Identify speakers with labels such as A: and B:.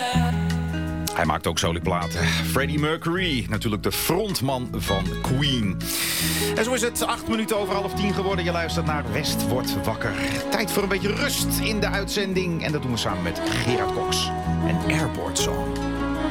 A: Hij maakt ook soloplaten. Freddie Mercury, natuurlijk de frontman van Queen. En zo is het 8 minuten over 9:30 geworden. Je luistert naar West wordt wakker. Tijd voor een beetje rust in de uitzending. En dat doen we samen met Gerard Cox en Airport Song.